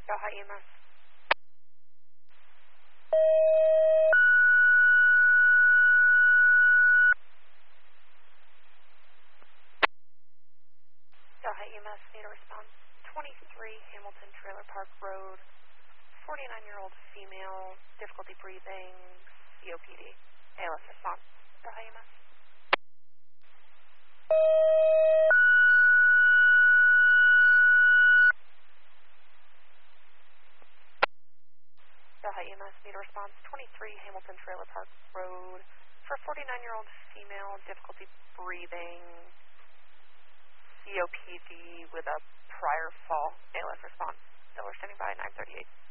Delhi EMS. Delhi EMS, need a response. 23 Hamilton Trailer Park Road, 49-year-old female, difficulty breathing, COPD. ALS response. Delhi EMS. Delhi EMS, need a response. 23 Hamilton Trailer Park Road, for 49-year-old female, difficulty breathing, COPD with a prior fall. ALS response. Still, we're standing by 938.